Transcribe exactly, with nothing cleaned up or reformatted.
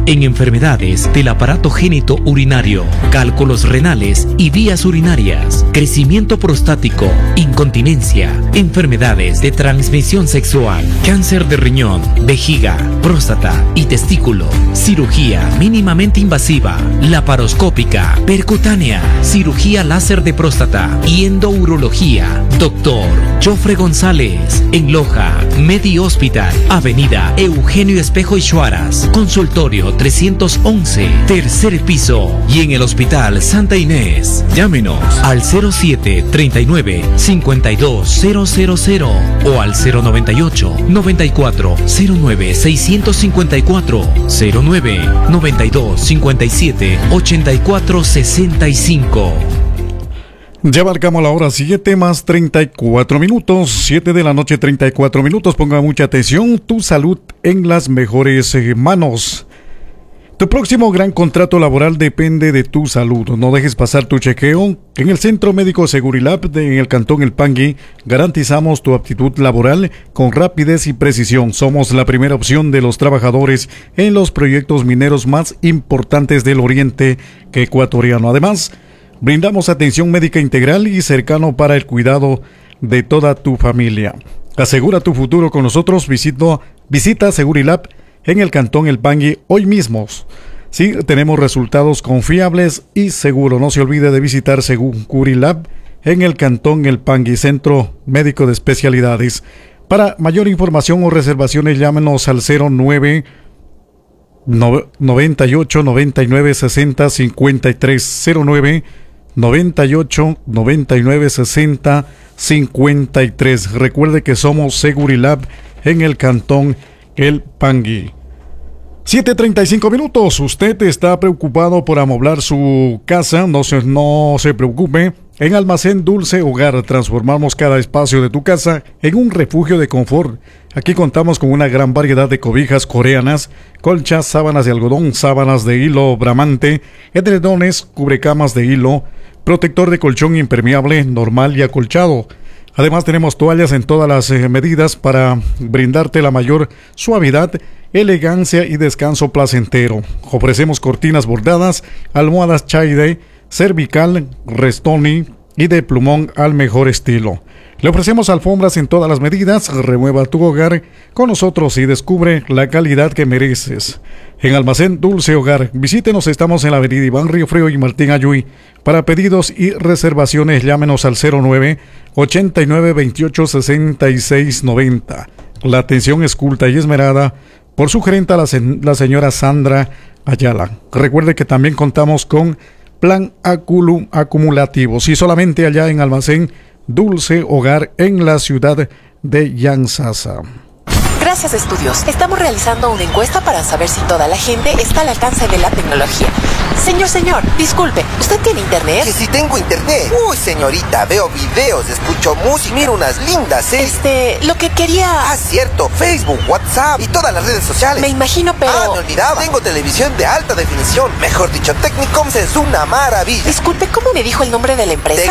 en enfermedades del aparato genitourinario, cálculos renales y vías urinarias, crecimiento prostático, incontinencia, enfermedades de transmisión sexual, cáncer de riñón, vejiga, próstata y testículo, cirugía mínimamente invasiva, laparoscópica, percutánea, cirugía láser de próstata y endourología. Doctor Jofre González, en Loja, Medi Hospital, Avenida Eugenio Espejo y Chuaras, consultorio trescientos once, tercer piso, y en el Hospital Santa Inés. Llámenos al cero siete, treinta y nueve, cincuenta y dos, cero cero cero o al cero noventa y ocho, noventa y cuatro, cero nueve, seiscientos cincuenta y cuatro, cero nueve, noventa y dos, cincuenta y siete, ochenta y cuatro, sesenta y cinco. Ya marcamos la hora siete más treinta y cuatro minutos, siete de la noche treinta y cuatro minutos. Ponga mucha atención, tu salud en las mejores manos. Tu próximo gran contrato laboral depende de tu salud. No dejes pasar tu chequeo. En el Centro Médico Segurilab de, en el Cantón El Pangui garantizamos tu aptitud laboral con rapidez y precisión. Somos la primera opción de los trabajadores en los proyectos mineros más importantes del oriente ecuatoriano. Además, brindamos atención médica integral y cercano para el cuidado de toda tu familia. Asegura tu futuro con nosotros. Visito, visita Segurilab en el Cantón El Pangui hoy mismo. Sí, tenemos resultados confiables y seguros. No se olvide de visitar Segurilab en el Cantón El Pangui, Centro Médico de Especialidades. Para mayor información o reservaciones, llámenos al cero nueve, noventa y ocho, noventa y nueve, sesenta, cincuenta y tres, cero nueve, noventa y ocho, noventa y nueve, sesenta, cincuenta y tres. Recuerde que somos Segurilab en el Cantón El Pangui. siete treinta y cinco minutos. Usted está preocupado por amoblar su casa. No se, no se preocupe. En Almacén Dulce Hogar transformamos cada espacio de tu casa en un refugio de confort. Aquí contamos con una gran variedad de cobijas coreanas, colchas, sábanas de algodón, sábanas de hilo bramante, edredones, cubrecamas de hilo, protector de colchón impermeable, normal y acolchado. Además tenemos toallas en todas las eh, medidas para brindarte la mayor suavidad, elegancia y descanso placentero. Ofrecemos cortinas bordadas, almohadas Chaide, cervical, Restoni y de plumón al mejor estilo. Le ofrecemos alfombras en todas las medidas. Remueva tu hogar con nosotros y descubre la calidad que mereces. En Almacén Dulce Hogar, visítenos, estamos en la avenida Iván Riofrío y Martín Ayuy. Para pedidos y reservaciones, llámenos al cero nueve, ochenta y nueve, veintiocho, sesenta y seis, noventa. La atención es culta y esmerada por su gerenta, la, se- la señora Sandra Ayala. Recuerde que también contamos con plan aculu- acumulativo. Sí, solamente allá en Almacén Dulce Hogar en la ciudad de Yansasa. Gracias, estudios. Estamos realizando una encuesta para saber si toda la gente está al alcance de la tecnología. Señor, señor, disculpe, ¿usted tiene internet? Que si tengo internet. Uy, señorita, veo videos, escucho música, miro unas lindas series. Este, lo que quería... Ah, cierto, Facebook, WhatsApp y todas las redes sociales. Me imagino, pero... Ah, me olvidaba. Tengo televisión de alta definición. Mejor dicho, Technicoms es una maravilla. Disculpe, ¿cómo me dijo el nombre de la empresa?